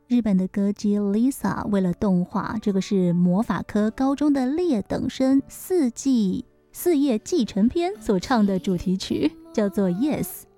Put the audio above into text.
日本的歌姬 Lisa 为了动画，这个是魔法科高中的劣等生四叶继承篇所唱的主题曲，叫做 Yes。